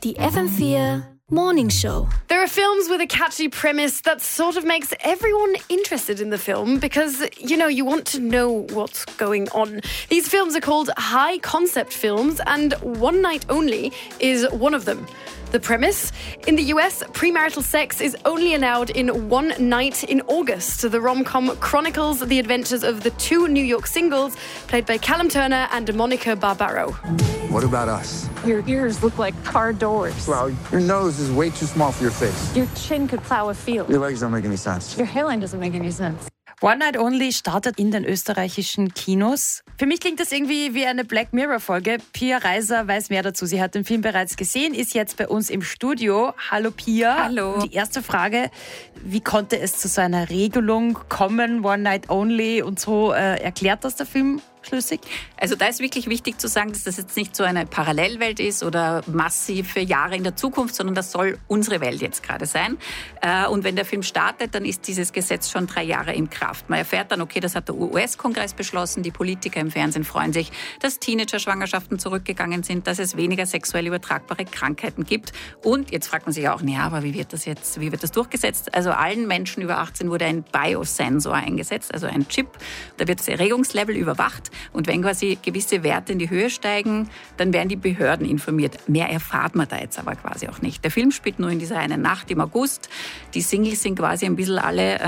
Die FM4 Morning Show. There are films with a catchy premise that sort of makes everyone interested in the film because, you want to know what's going on. These films are called high concept films and One Night Only is one of them. The premise? In the US, premarital sex is only allowed in one night in August. The rom-com chronicles the adventures of the two New York singles, played by Callum Turner and Monica Barbaro. What about us? Your ears look like car doors. Well, your nose is way too small for your face. Your chin could plow a field. Your legs don't make any sense. Your hairline doesn't make any sense. One Night Only startet in den österreichischen Kinos. Für mich klingt das irgendwie wie eine Black Mirror-Folge. Pia Reiser weiß mehr dazu. Sie hat den Film bereits gesehen, ist jetzt bei uns im Studio. Hallo Pia. Hallo. Die erste Frage, wie konnte es zu so einer Regelung kommen, One Night Only und so? Erklärt das der Film schlüssig? Also da ist wirklich wichtig zu sagen, dass das jetzt nicht so eine Parallelwelt ist oder massive Jahre in der Zukunft, sondern das soll unsere Welt jetzt gerade sein. Und wenn der Film startet, dann ist dieses Gesetz schon 3 Jahre in Kraft. Man erfährt dann, okay, das hat der US-Kongress beschlossen, die Politiker im Fernsehen freuen sich, dass Teenager-Schwangerschaften zurückgegangen sind, dass es weniger sexuell übertragbare Krankheiten gibt. Und jetzt fragt man sich auch, aber wie wird das durchgesetzt? Also allen Menschen über 18 wurde ein Biosensor eingesetzt, also ein Chip. Da wird das Erregungslevel überwacht. Und wenn quasi gewisse Werte in die Höhe steigen, dann werden die Behörden informiert. Mehr erfahrt man da jetzt aber quasi auch nicht. Der Film spielt nur in dieser einen Nacht im August. Die Singles sind quasi ein bisschen alle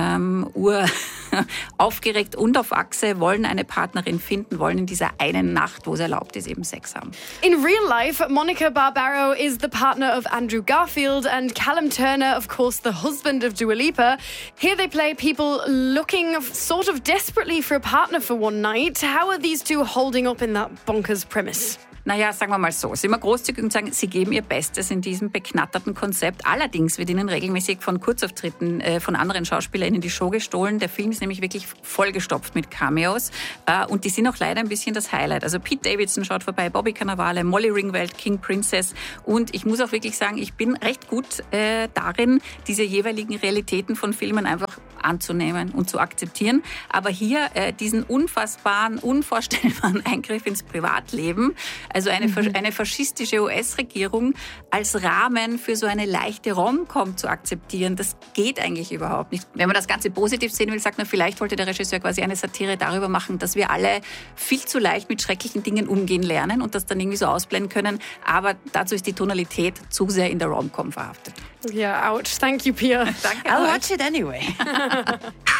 aufgeregt und auf Achse, wollen eine Partnerin finden, wollen in dieser einen Nacht, wo es erlaubt ist, eben Sex haben. In real life, Monica Barbaro is the partner of Andrew Garfield and Callum Turner, of course, the husband of Dua Lipa. Here they play people looking sort of desperately for a partner for one night. How are these two holding up in that bonkers premise? Naja, sagen wir mal so, sind wir großzügig und sagen, sie geben ihr Bestes in diesem beknatterten Konzept. Allerdings wird ihnen regelmäßig von Kurzauftritten von anderen Schauspielern in die Show gestohlen. Der Film ist nämlich wirklich vollgestopft mit Cameos und die sind auch leider ein bisschen das Highlight. Also Pete Davidson schaut vorbei, Bobby Cannavale, Molly Ringwald, King Princess und ich muss auch wirklich sagen, ich bin recht gut darin, diese jeweiligen Realitäten von Filmen einfach anzunehmen und zu akzeptieren. Aber hier diesen unfassbaren, unvorstellbaren Eingriff ins Privatleben, also eine faschistische US-Regierung als Rahmen für so eine leichte Rom-Com zu akzeptieren, das geht eigentlich überhaupt nicht. Wenn man das Ganze positiv sehen will, sagt man, vielleicht wollte der Regisseur quasi eine Satire darüber machen, dass wir alle viel zu leicht mit schrecklichen Dingen umgehen lernen und das dann irgendwie so ausblenden können. Aber dazu ist die Tonalität zu sehr in der Rom-Com verhaftet. Yeah, ouch. Thank you, Pia. Danke. I'll watch it anyway.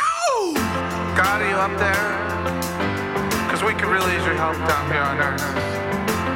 Got you up there, 'cause we could really use your help down here on Earth.